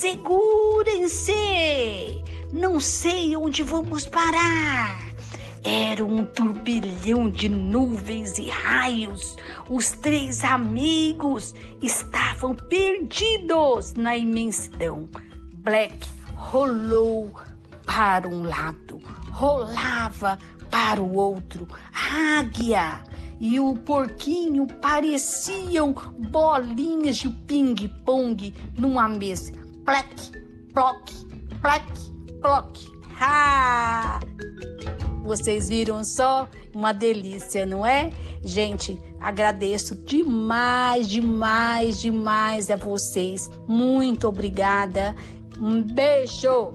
Segurem-se! Não sei onde vamos parar. Era um turbilhão de nuvens e raios. Os 3 amigos estavam perdidos na imensidão. Black rolou para um lado, rolava para o outro. A águia e o porquinho pareciam bolinhas de ping-pong numa mesa. Plac, ploc, plac, ploc. Ha! Vocês viram só? Uma delícia, não é? Gente, agradeço demais, demais, demais a vocês. Muito obrigada. Um beijo!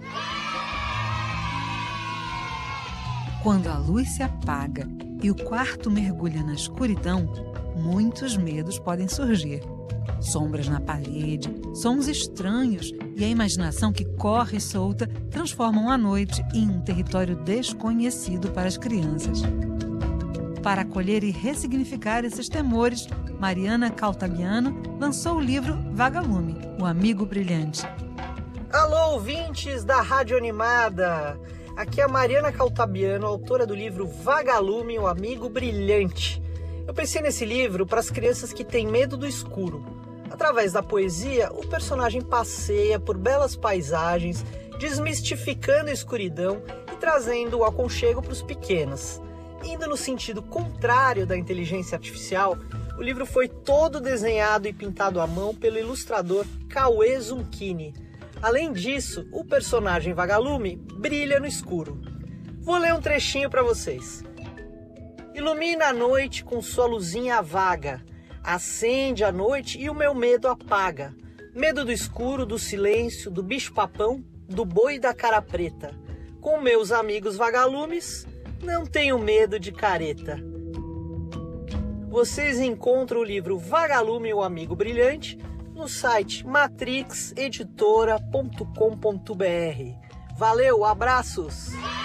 Quando a luz se apaga e o quarto mergulha na escuridão, muitos medos podem surgir. Sombras na parede, sons estranhos e a imaginação que corre solta transformam a noite em um território desconhecido para as crianças. Para acolher e ressignificar esses temores, Mariana Caltabiano lançou o livro Vagalume, o Amigo Brilhante. Alô, ouvintes da Rádio Animada! Aqui é a Mariana Caltabiano, autora do livro Vagalume, o Amigo Brilhante. Eu pensei nesse livro para as crianças que têm medo do escuro. Através da poesia, o personagem passeia por belas paisagens, desmistificando a escuridão e trazendo o aconchego para os pequenos. Indo no sentido contrário da inteligência artificial, o livro foi todo desenhado e pintado à mão pelo ilustrador Cauê Zucchini. Além disso, o personagem Vagalume brilha no escuro. Vou ler um trechinho para vocês. Ilumina a noite com sua luzinha vaga. Acende a noite e o meu medo apaga. Medo do escuro, do silêncio, do bicho-papão, do boi e da cara preta. Com meus amigos vagalumes, não tenho medo de careta. Vocês encontram o livro Vagalume, o Amigo Brilhante no site matrixeditora.com.br. Valeu, abraços!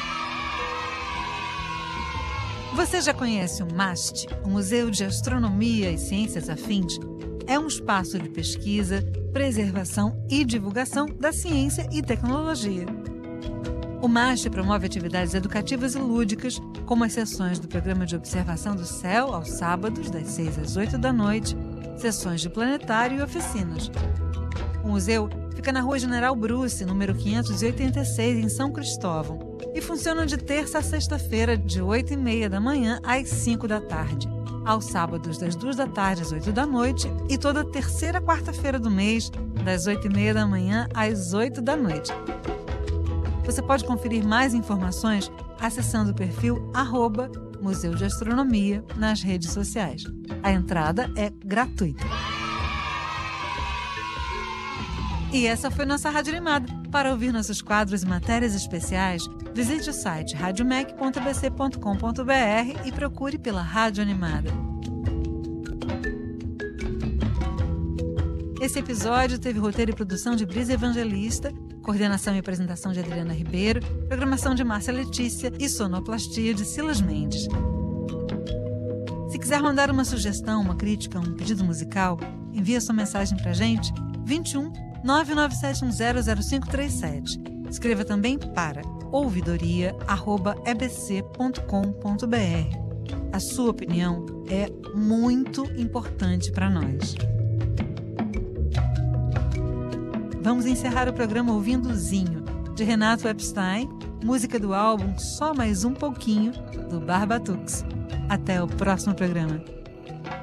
Você já conhece o MAST, o Museu de Astronomia e Ciências Afins? É um espaço de pesquisa, preservação e divulgação da ciência e tecnologia. O MAST promove atividades educativas e lúdicas, como as sessões do Programa de Observação do Céu aos sábados, das 6 às 8 da noite, sessões de planetário e oficinas. O museu fica na Rua General Bruce, número 586, em São Cristóvão, e funciona de terça a sexta-feira, de 8h30 da manhã às 5 da tarde, aos sábados das 2 da tarde às 8 da noite e toda terceira quarta-feira do mês, das 8h30 da manhã às 8 da noite. Você pode conferir mais informações acessando o perfil @Museu de Astronomia nas redes sociais. A entrada é gratuita. E essa foi nossa Rádio Animada. Para ouvir nossos quadros e matérias especiais, visite o site radiomec.bc.com.br e procure pela Rádio Animada. Esse episódio teve roteiro e produção de Brisa Evangelista, coordenação e apresentação de Adriana Ribeiro, programação de Márcia Letícia e sonoplastia de Silas Mendes. Se quiser mandar uma sugestão, uma crítica, um pedido musical, envie sua mensagem para a gente, 21 997100537. Escreva também para ouvidoria@ebc.com.br. A sua opinião é muito importante para nós. Vamos encerrar o programa ouvindo Zinho, de Renato Epstein, música do álbum Só Mais Um Pouquinho, do Barbatux. Até o próximo programa.